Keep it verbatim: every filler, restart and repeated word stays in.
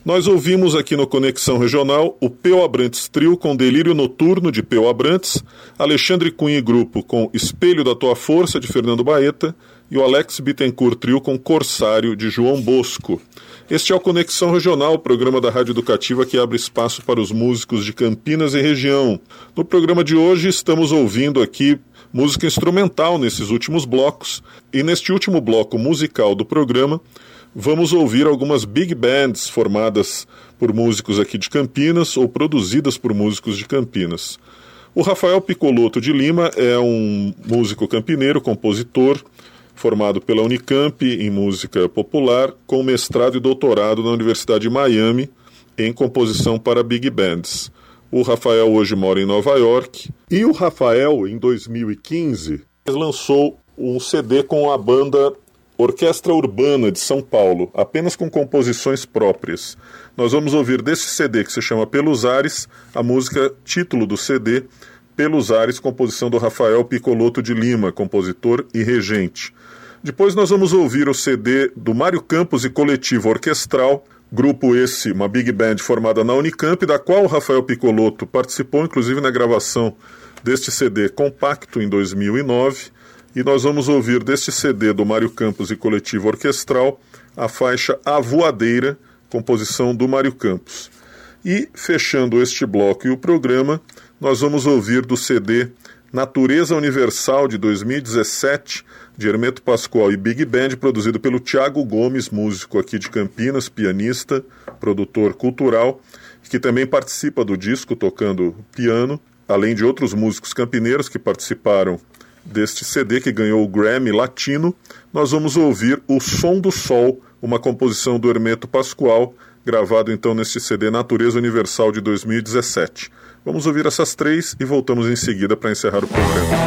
Nós ouvimos aqui no Conexão Regional o Peu Abrantes Trio com Delírio Noturno, de Peu Abrantes, Alexandre Cunha e Grupo com Espelho da Tua Força, de Fernando Baeta, e o Alex Bittencourt Trio com Corsário, de João Bosco. Este é o Conexão Regional, o programa da Rádio Educativa que abre espaço para os músicos de Campinas e região. No programa de hoje estamos ouvindo aqui música instrumental nesses últimos blocos, e neste último bloco musical do programa vamos ouvir algumas big bands formadas por músicos aqui de Campinas ou produzidas por músicos de Campinas. O Rafael Piccolotto de Lima é um músico campineiro, compositor, formado pela Unicamp em música popular, com mestrado e doutorado na Universidade de Miami em composição para big bands. O Rafael hoje mora em Nova York, e o Rafael, em dois mil e quinze, lançou um C D com a banda Orquestra Urbana de São Paulo, apenas com composições próprias. Nós vamos ouvir desse C D, que se chama Pelos Ares, a música título do C D, Pelos Ares, composição do Rafael Piccolotto de Lima, compositor e regente. Depois nós vamos ouvir o C D do Mário Campos e Coletivo Orquestral, grupo esse, uma big band formada na Unicamp, da qual o Rafael Piccolotto participou, inclusive, na gravação deste C D compacto em dois mil e nove, e nós vamos ouvir deste C D do Mário Campos e Coletivo Orquestral a faixa A Voadeira, composição do Mário Campos. E, fechando este bloco e o programa, nós vamos ouvir do C D Natureza Universal de dois mil e dezessete, de Hermeto Pascoal e Big Band, produzido pelo Thiago Gomes, músico aqui de Campinas, pianista, produtor cultural, que também participa do disco tocando piano, além de outros músicos campineiros que participaram deste C D que ganhou o Grammy Latino. Nós vamos ouvir O Som do Sol, uma composição do Hermeto Pascoal, gravado então neste C D Natureza Universal de dois mil e dezessete. Vamos ouvir essas três e voltamos em seguida para encerrar o programa.